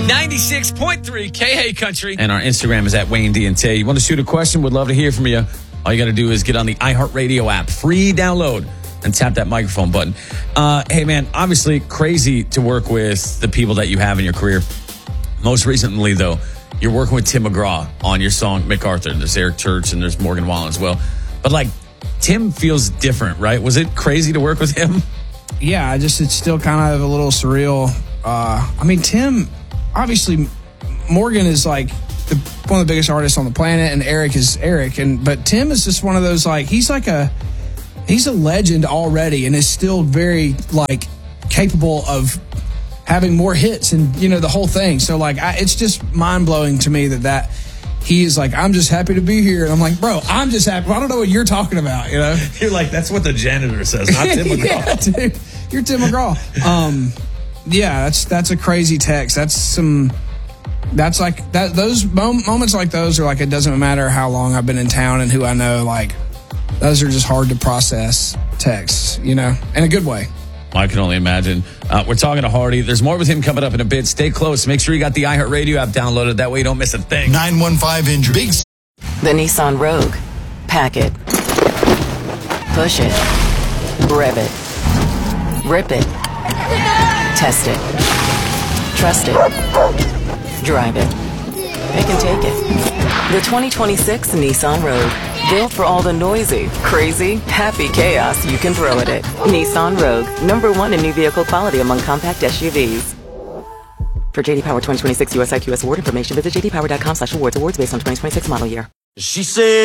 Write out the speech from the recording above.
96.3 K-Hey Country. And our Instagram is at Wayne D&T. You want to shoot a question? We'd love to hear from you. All you got to do is get on the iHeartRadio app. Free download. And tap that microphone button. Hey, man, obviously crazy to work with the people that you have in your career. Most recently, though, you're working with Tim McGraw on your song MacArthur. There's Eric Church and there's Morgan Wallen as well. But, like, Tim feels different, right? Was it crazy to work with him? Yeah, it's still kind of a little surreal. Tim, obviously, Morgan is like one of the biggest artists on the planet, and Eric is Eric. But Tim is just one of those, like, he's a legend already, and is still very, like, capable of having more hits and, the whole thing. So, like, it's just mind-blowing to me that he is like, I'm just happy to be here. And I'm like, bro, I'm just happy. I don't know what you're talking about, You're like, that's what the janitor says, not Tim McGraw. Yeah, dude, you're Tim McGraw. That's a crazy text. Those moments like those are like, it doesn't matter how long I've been in town and who I know, like, those are just hard to process texts, in a good way. I can only imagine. We're talking to Hardy. There's more with him coming up in a bit. Stay close. Make sure you got the iHeartRadio app downloaded. That way you don't miss a thing. 915 injury. The Nissan Rogue. Pack it. Push it. Rev it. Rip it. Test it. Trust it. Drive it. It can take it. The 2026 Nissan Rogue. Built for all the noisy, crazy, happy chaos you can throw at it. Nissan Rogue. #1 in new vehicle quality among compact SUVs. For JD Power 2026 US IQS award information, visit jdpower.com/awards. Awards based on 2026 model year. She said.